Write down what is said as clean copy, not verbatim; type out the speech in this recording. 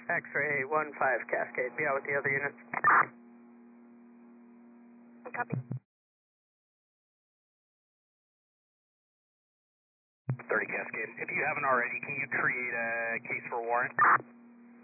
X-ray 15 Cascade, be out with the other units. Copy. 30 Cascade. If you haven't already, can you create a case for warrant?